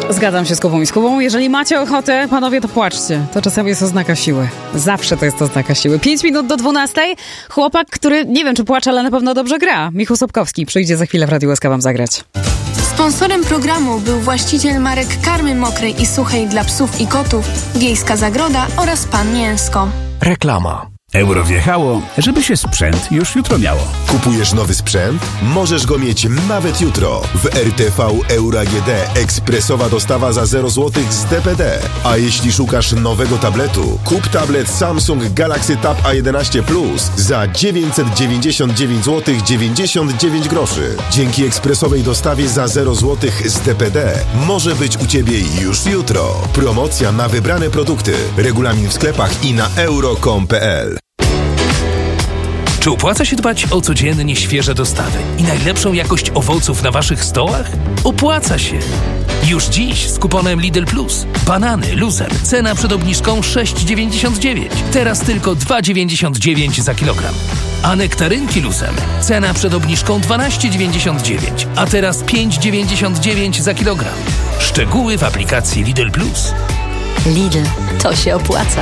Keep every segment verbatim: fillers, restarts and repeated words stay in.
Zgadzam się z Kubą i z Kubą. Jeżeli macie ochotę, panowie, to płaczcie. To czasami jest oznaka siły. Zawsze to jest oznaka siły. Pięć minut do dwunastej. Chłopak, który nie wiem, czy płacze, ale na pewno dobrze gra. Michał Sobkowski przyjdzie za chwilę w Radiu S K wam zagrać. Sponsorem programu był właściciel marek karmy mokrej i suchej dla psów i kotów, Wiejska Zagroda oraz Pan Mięsko. Reklama. Euro wjechało, żeby się sprzęt już jutro miało. Kupujesz nowy sprzęt? Możesz go mieć nawet jutro. W R T V Euro A G D ekspresowa dostawa za zero złotych z D P D. A jeśli szukasz nowego tabletu, kup tablet Samsung Galaxy Tab A jedenaście Plus za dziewięćset dziewięćdziesiąt dziewięć złotych dziewięćdziesiąt dziewięć groszy. Dzięki ekspresowej dostawie za zero złotych z D P D może być u Ciebie już jutro. Promocja na wybrane produkty. Regulamin w sklepach i na euro kropka com kropka p l. Czy opłaca się dbać o codziennie świeże dostawy i najlepszą jakość owoców na waszych stołach? Opłaca się! Już dziś z kuponem Lidl Plus. Banany luzem. Cena przed obniżką sześć dziewięćdziesiąt dziewięć. Teraz tylko dwa dziewięćdziesiąt dziewięć za kilogram. A nektarynki luzem. Cena przed obniżką dwanaście dziewięćdziesiąt dziewięć. A teraz pięć dziewięćdziesiąt dziewięć za kilogram. Szczegóły w aplikacji Lidl Plus. Lidl. To się opłaca.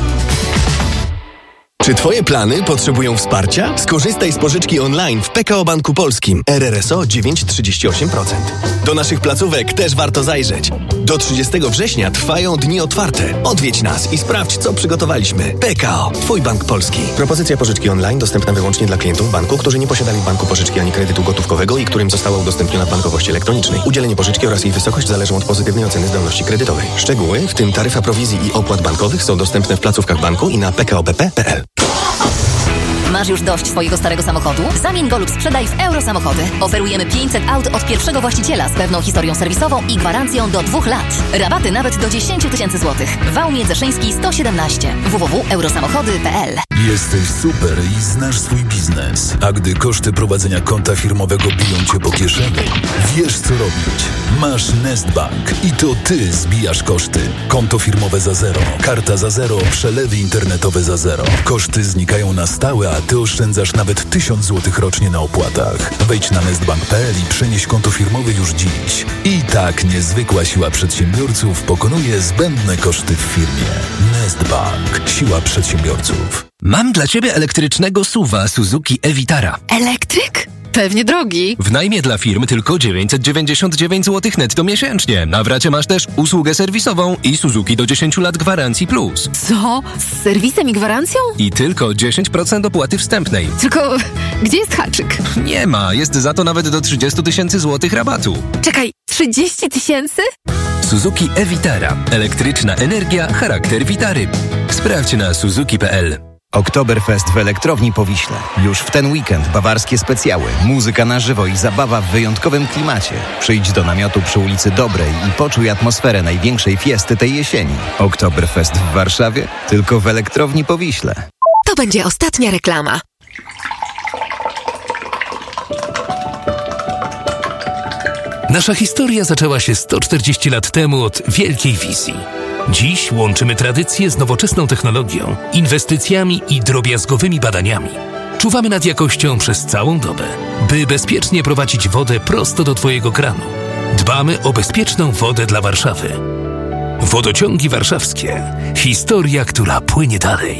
Czy Twoje plany potrzebują wsparcia? Skorzystaj z pożyczki online w P K O Banku Polskim. R R S O dziewięć przecinek trzydzieści osiem procent. Do naszych placówek też warto zajrzeć. Do trzydziestego września trwają dni otwarte. Odwiedź nas i sprawdź, co przygotowaliśmy. P K O. Twój bank polski. Propozycja pożyczki online dostępna wyłącznie dla klientów banku, którzy nie posiadali w banku pożyczki ani kredytu gotówkowego i którym została udostępniona w bankowości elektronicznej. Udzielenie pożyczki oraz jej wysokość zależą od pozytywnej oceny zdolności kredytowej. Szczegóły, w tym taryfa prowizji i opłat bankowych, są dostępne w placówkach banku i na p k o b p kropka p l. Masz już dość swojego starego samochodu? Zamień go lub sprzedaj w Eurosamochody. Oferujemy pięćset aut od pierwszego właściciela z pewną historią serwisową i gwarancją do dwóch lat. Rabaty nawet do dziesięć tysięcy złotych. Wał Międzyszyński sto siedemnaście. w w w kropka eurosamochody kropka p l. Jesteś super i znasz swój biznes. A gdy koszty prowadzenia konta firmowego biją cię po kieszeni, wiesz co robić. Masz Nestbank i to ty zbijasz koszty. Konto firmowe za zero, karta za zero, przelewy internetowe za zero. Koszty znikają na stałe, a ty oszczędzasz nawet tysiąc złotych rocznie na opłatach. Wejdź na nestbank kropka p l i przenieś konto firmowe już dziś. I tak niezwykła siła przedsiębiorców pokonuje zbędne koszty w firmie. Nestbank. Siła przedsiębiorców. Mam dla ciebie elektrycznego S U V-a Suzuki e-Vitara. Elektryk? Pewnie drogi. W najmie dla firm tylko dziewięćset dziewięćdziesiąt dziewięć złotych netto miesięcznie. Na wracie masz też usługę serwisową i Suzuki do dziesięć lat gwarancji plus. Co? Z serwisem i gwarancją? I tylko dziesięć procent opłaty wstępnej. Tylko gdzie jest haczyk? Nie ma, jest za to nawet do trzydzieści tysięcy złotych rabatu. Czekaj, trzydzieści tysięcy? Suzuki e-Vitara. Elektryczna energia, charakter Vitary. Sprawdź na suzuki kropka p l. Oktoberfest w Elektrowni Powiśle. Już w ten weekend bawarskie specjały, muzyka na żywo i zabawa w wyjątkowym klimacie. Przyjdź do namiotu przy ulicy Dobrej i poczuj atmosferę największej fiesty tej jesieni. Oktoberfest w Warszawie? Tylko w Elektrowni Powiśle. To będzie ostatnia reklama. Nasza historia zaczęła się sto czterdzieści lat temu od wielkiej wizji. Dziś łączymy tradycję z nowoczesną technologią, inwestycjami i drobiazgowymi badaniami. Czuwamy nad jakością przez całą dobę, by bezpiecznie prowadzić wodę prosto do Twojego kranu. Dbamy o bezpieczną wodę dla Warszawy. Wodociągi warszawskie. Historia, która płynie dalej.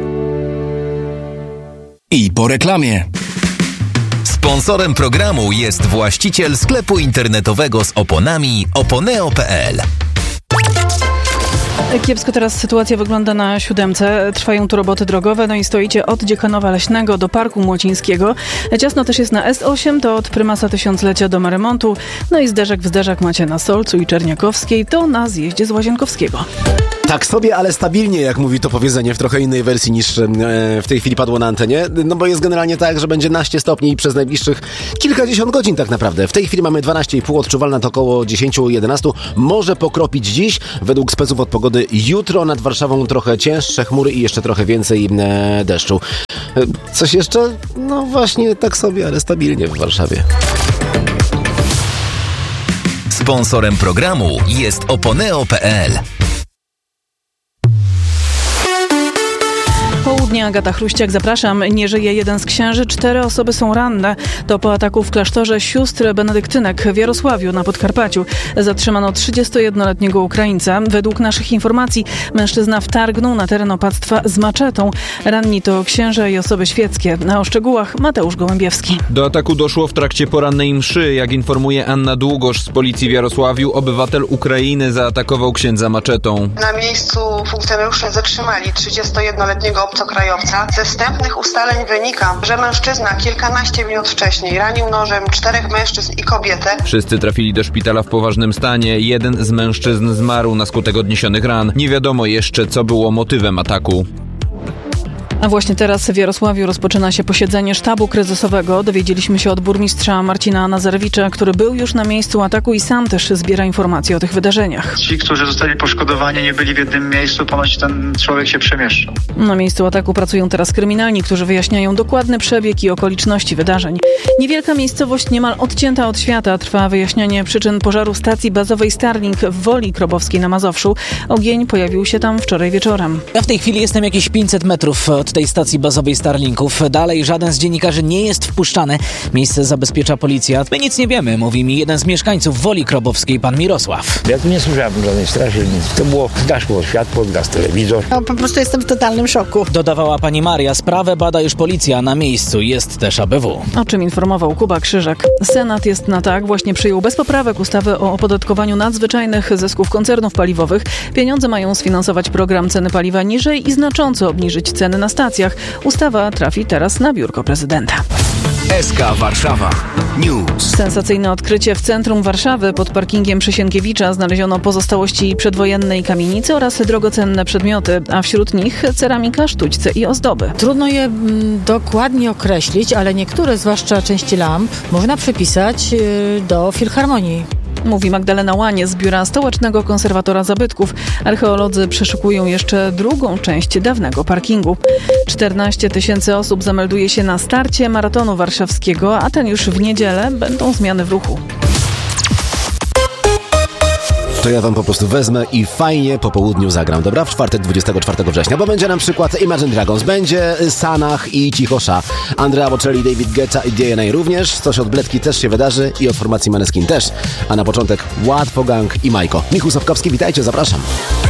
I po reklamie. Sponsorem programu jest właściciel sklepu internetowego z oponami oponeo kropka p l. Kiepsko teraz sytuacja wygląda na siódemce. Trwają tu roboty drogowe, no i stoicie od Dziekanowa Leśnego do Parku Młocińskiego. Ciasno też jest na S osiem, to od Prymasa Tysiąclecia do Maremontu. No i zderzak w zderzak macie na Solcu i Czerniakowskiej, to na zjeździe z Łazienkowskiego. Tak sobie, ale stabilnie, jak mówi to powiedzenie, w trochę innej wersji niż e, w tej chwili padło na antenie. No bo jest generalnie tak, że będzie naście stopni przez najbliższych kilkadziesiąt godzin tak naprawdę. W tej chwili mamy dwanaście i pół, odczuwalna to około dziesięć jedenaście. Może pokropić dziś. Według speców od pogody jutro nad Warszawą trochę cięższe chmury i jeszcze trochę więcej e, deszczu. E, coś jeszcze? No właśnie tak sobie, ale stabilnie w Warszawie. Sponsorem programu jest oponeo kropka p l. Popołudnie, Agata Chruściak, zapraszam. Nie żyje jeden z księży, cztery osoby są ranne. To po ataku w klasztorze sióstr benedyktynek w Jarosławiu na Podkarpaciu. Zatrzymano trzydziestojednoletniego Ukraińca. Według naszych informacji mężczyzna wtargnął na teren opactwa z maczetą. Ranni to księże i osoby świeckie. A o szczegółach Mateusz Gołębiewski. Do ataku doszło w trakcie porannej mszy. Jak informuje Anna Długosz z policji w Jarosławiu, obywatel Ukrainy zaatakował księdza maczetą. Na miejscu funkcjonariusze zatrzymali trzydziestojednoletniego obcokrajowca. Ze wstępnych ustaleń wynika, że mężczyzna kilkanaście minut wcześniej ranił nożem czterech mężczyzn i kobietę. Wszyscy trafili do szpitala w poważnym stanie. Jeden z mężczyzn zmarł na skutek odniesionych ran. Nie wiadomo jeszcze, co było motywem ataku. A właśnie teraz w Jarosławiu rozpoczyna się posiedzenie sztabu kryzysowego. Dowiedzieliśmy się od burmistrza Marcina Nazarewicza, który był już na miejscu ataku i sam też zbiera informacje o tych wydarzeniach. Ci, którzy zostali poszkodowani, nie byli w jednym miejscu, ponoć ten człowiek się przemieszczał. Na miejscu ataku pracują teraz kryminalni, którzy wyjaśniają dokładny przebieg i okoliczności wydarzeń. Niewielka miejscowość niemal odcięta od świata. Trwa wyjaśnianie przyczyn pożaru stacji bazowej Starlink w Woli Krobowskiej na Mazowszu. Ogień pojawił się tam wczoraj wieczorem. Ja w tej chwili jestem jakieś pięćset metrów od tej stacji bazowej Starlinków. Dalej żaden z dziennikarzy nie jest wpuszczany. Miejsce zabezpiecza policja. My nic nie wiemy, mówi mi jeden z mieszkańców Woli Krobowskiej, pan Mirosław. Ja tu nie słyszałem żadnej straży, nic. To było, zgasło światło, zgasł telewizor. No, po prostu jestem w totalnym szoku. Dodawała pani Maria. Sprawę bada już policja. Na miejscu jest też A B W. O czym informował Kuba Krzyżak. Senat jest na tak. Właśnie przyjął bez poprawek ustawę o opodatkowaniu nadzwyczajnych zysków koncernów paliwowych. Pieniądze mają sfinansować program ceny paliwa niżej i znacząco obniżyć ceny na stacjach. Ustawa trafi teraz na biurko prezydenta. S K Warszawa News. Sensacyjne odkrycie w centrum Warszawy. Pod parkingiem przy Sienkiewicza znaleziono pozostałości przedwojennej kamienicy oraz drogocenne przedmioty, a wśród nich ceramika, sztućce i ozdoby. Trudno je m, dokładnie określić, ale niektóre, zwłaszcza części lamp, można przypisać y, do Filharmonii. Mówi Magdalena Łanie z Biura Stołecznego Konserwatora Zabytków. Archeolodzy przeszukują jeszcze drugą część dawnego parkingu. czternaście tysięcy osób zamelduje się na starcie maratonu warszawskiego, a ten już w niedzielę będą zmiany w ruchu. To ja wam po prostu wezmę i fajnie po południu zagram, dobra? W czwartek dwudziestego czwartego września, bo będzie na przykład Imagine Dragons, będzie Sanach i Cichosza, Andrea Bocelli, David Guetta i D N A również, coś od Bledki też się wydarzy i od formacji Maneskin też, a na początek Łatwo Gang i Majko. Michał Sapkowski, witajcie, zapraszam.